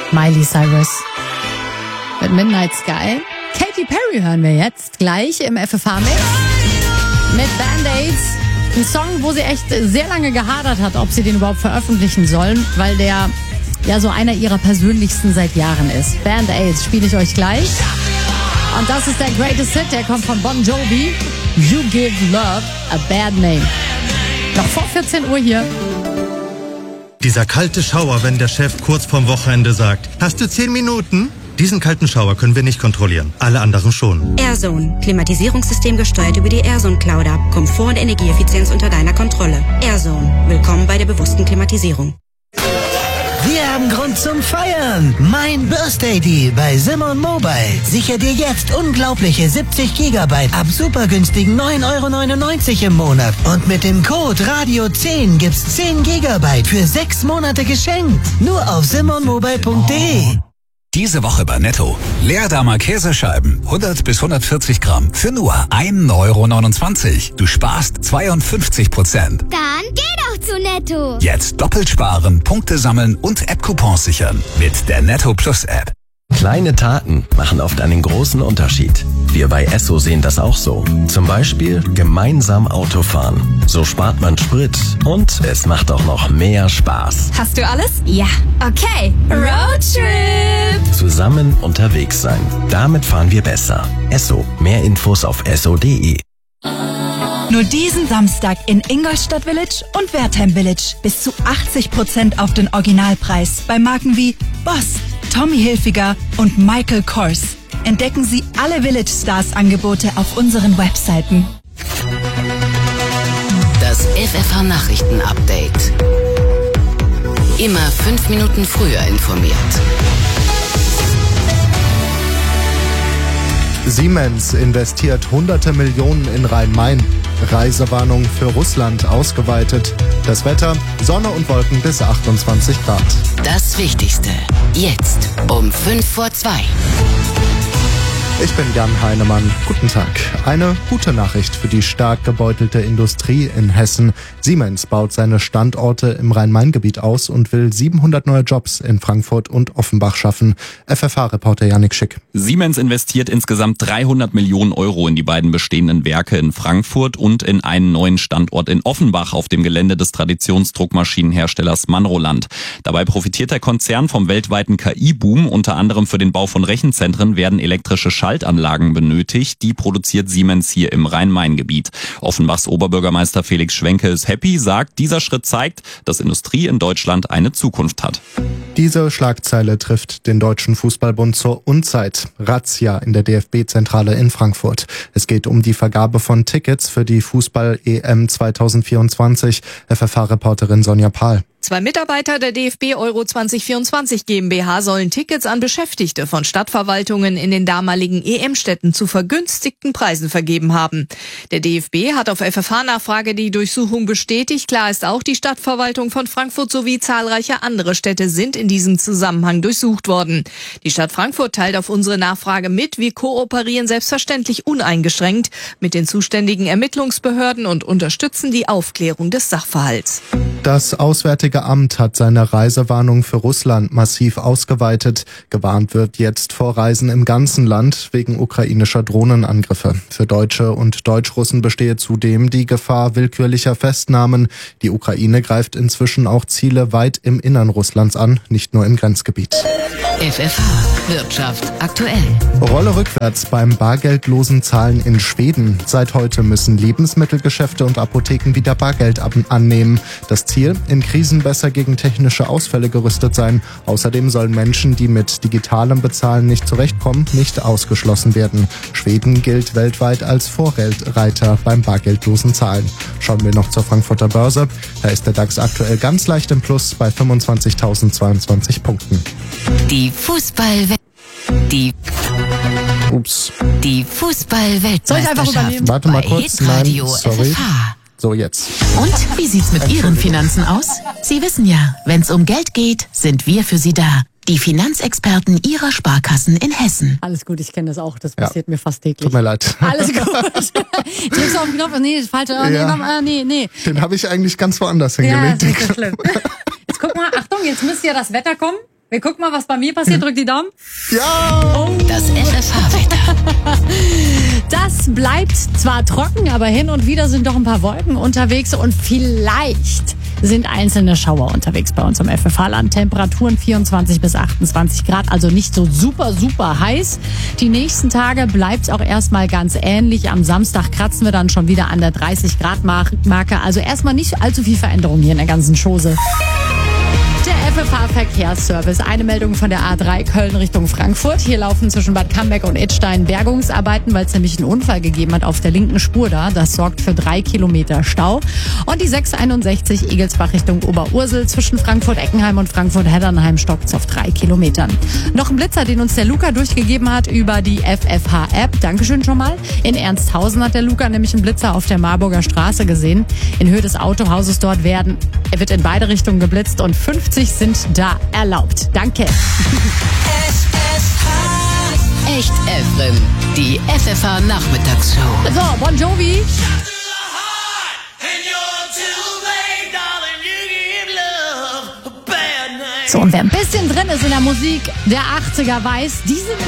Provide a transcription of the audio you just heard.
Miley Cyrus mit Midnight Sky. Katy Perry hören wir jetzt gleich im FFH-Mix mit Band-Aids. Ein Song, wo sie echt sehr lange gehadert hat, ob sie den überhaupt veröffentlichen sollen, weil der ja so einer ihrer persönlichsten seit Jahren ist. Band-Aids spiele ich euch gleich. Und das ist der Greatest Hit, der kommt von Bon Jovi. You Give Love a Bad Name. Noch vor 14 Uhr hier. Dieser kalte Schauer, wenn der Chef kurz vorm Wochenende sagt, hast du 10 Minuten? Diesen kalten Schauer können wir nicht kontrollieren. Alle anderen schon. AirZone. Klimatisierungssystem gesteuert über die AirZone Cloud App. Komfort und Energieeffizienz unter deiner Kontrolle. AirZone. Willkommen bei der bewussten Klimatisierung. Wir haben Grund zum Feiern. Mein Birthday Deal bei Simon Mobile. Sicher dir jetzt unglaubliche 70 GB ab super günstigen 9,99 € im Monat. Und mit dem Code Radio10 gibt's 10 GB für 6 Monate geschenkt. Nur auf simonmobile.de. Diese Woche bei Netto. Leerdamer Käsescheiben, 100 bis 140 Gramm, für nur 1,29 €. Du sparst 52%. Dann geh doch zu Netto. Jetzt doppelt sparen, Punkte sammeln und App-Coupons sichern. Mit der Netto Plus App. Kleine Taten machen oft einen großen Unterschied. Wir bei Esso sehen das auch so. Zum Beispiel gemeinsam Auto fahren. So spart man Sprit und es macht auch noch mehr Spaß. Hast du alles? Ja. Okay. Roadtrip. Zusammen unterwegs sein. Damit fahren wir besser. Esso. Mehr Infos auf esso.de. Nur diesen Samstag in Ingolstadt Village und Wertheim Village. Bis zu 80% auf den Originalpreis bei Marken wie Boss, Tommy Hilfiger und Michael Kors. Entdecken Sie alle Village Stars Angebote auf unseren Webseiten. Das FFH Nachrichten Update. Immer 5 Minuten früher informiert. Siemens investiert hunderte Millionen in Rhein-Main. Reisewarnung für Russland ausgeweitet. Das Wetter, Sonne und Wolken bis 28 Grad. Das Wichtigste, jetzt um 2:05. Ich bin Jan Heinemann. Guten Tag. Eine gute Nachricht für die stark gebeutelte Industrie in Hessen. Siemens baut seine Standorte im Rhein-Main-Gebiet aus und will 700 neue Jobs in Frankfurt und Offenbach schaffen. FFH-Reporter Yannick Schick. Siemens investiert insgesamt 300 Millionen € in die beiden bestehenden Werke in Frankfurt und in einen neuen Standort in Offenbach auf dem Gelände des Traditionsdruckmaschinenherstellers Manroland. Dabei profitiert der Konzern vom weltweiten KI-Boom. Unter anderem für den Bau von Rechenzentren werden elektrische Schaltanlagen benötigt. Die produziert Siemens hier im Rhein-Main-Gebiet. Offenbachs Oberbürgermeister Felix Schwenke ist happy, sagt, dieser Schritt zeigt, dass Industrie in Deutschland eine Zukunft hat. Diese Schlagzeile trifft den Deutschen Fußballbund zur Unzeit. Razzia in der DFB-Zentrale in Frankfurt. Es geht um die Vergabe von Tickets für die Fußball-EM 2024. FFH-Reporterin Sonja Pahl. 2 Mitarbeiter der DFB Euro 2024 GmbH sollen Tickets an Beschäftigte von Stadtverwaltungen in den damaligen EM-Städten zu vergünstigten Preisen vergeben haben. Der DFB hat auf FFH-Nachfrage die Durchsuchung bestätigt. Klar ist auch, die Stadtverwaltung von Frankfurt sowie zahlreiche andere Städte sind in diesem Zusammenhang durchsucht worden. Die Stadt Frankfurt teilt auf unsere Nachfrage mit, wir kooperieren selbstverständlich uneingeschränkt mit den zuständigen Ermittlungsbehörden und unterstützen die Aufklärung des Sachverhalts. Das Auswärtige Amt hat seine Reisewarnung für Russland massiv ausgeweitet. Gewarnt wird jetzt vor Reisen im ganzen Land wegen ukrainischer Drohnenangriffe. Für Deutsche und Deutschrussen bestehe zudem die Gefahr willkürlicher Festnahmen. Die Ukraine greift inzwischen auch Ziele weit im Innern Russlands an, nicht nur im Grenzgebiet. FFH Wirtschaft aktuell. Rolle rückwärts beim bargeldlosen Zahlen in Schweden. Seit heute müssen Lebensmittelgeschäfte und Apotheken wieder Bargeld annehmen. Das Ziel, in Krisen besser gegen technische Ausfälle gerüstet sein. Außerdem sollen Menschen, die mit digitalem Bezahlen nicht zurechtkommen, nicht ausgeschlossen werden. Schweden gilt weltweit als Vorreiter beim bargeldlosen Zahlen. Schauen wir noch zur Frankfurter Börse. Da ist der DAX aktuell ganz leicht im Plus bei 25.022 Punkten. Die Fußballwelt. Die Fußballweltmeisterschaft. Soll ich einfach übernehmen? Warte mal kurz. Hitradio Nein, sorry. FFH. So, jetzt. Und wie sieht's mit Ihren Finanzen aus? Sie wissen ja, wenn's um Geld geht, sind wir für Sie da. Die Finanzexperten Ihrer Sparkassen in Hessen. Alles gut, ich kenne das auch. Das passiert mir fast täglich. Tut mir leid. Alles gut. Drückst du auf den Knopf? Nee, das falsche. Nee. Den habe ich eigentlich ganz woanders Ja, hingelegt. das ist nicht so schlimm. Jetzt guck mal, Achtung, jetzt müsste ja das Wetter kommen. Wir gucken mal, was bei mir passiert. Drück die Daumen. Ja! Oh. Das FFH-Wetter. Das bleibt zwar trocken, aber hin und wieder sind doch ein paar Wolken unterwegs und vielleicht sind einzelne Schauer unterwegs bei uns im FFH-Land. Temperaturen 24 bis 28 Grad, also nicht so super, super heiß. Die nächsten Tage bleibt es auch erstmal ganz ähnlich. Am Samstag kratzen wir dann schon wieder an der 30 Grad Marke. Also erstmal nicht allzu viel Veränderung hier in der ganzen Chose. Der FFH-Verkehrsservice. Eine Meldung von der A3 Köln Richtung Frankfurt. Hier laufen zwischen Bad Cambeck und Idstein Bergungsarbeiten, weil es nämlich einen Unfall gegeben hat auf der linken Spur da. Das sorgt für 3 Kilometer Stau. Und die 661 Egelsbach Richtung Oberursel zwischen Frankfurt-Eckenheim und Frankfurt-Heddernheim stockt es auf 3 Kilometern. Noch ein Blitzer, den uns der Luca durchgegeben hat über die FFH-App. Dankeschön schon mal. In Ernsthausen hat der Luca nämlich einen Blitzer auf der Marburger Straße gesehen. In Höhe des Autohauses dort wird in beide Richtungen geblitzt und 50 sind da erlaubt. Danke. Echt Efrem, die FFH-Nachmittagsshow. So, Bon Jovi. So, und wer ein bisschen drin ist in der Musik der 80er weiß, diese